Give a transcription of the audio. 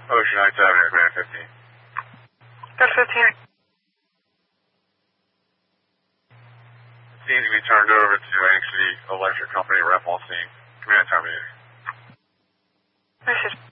Ocean Heights Avenue, Command 15. Got 15. Needs to be turned over to Atlantic City Electric Company rep on scene. Command terminated. Message.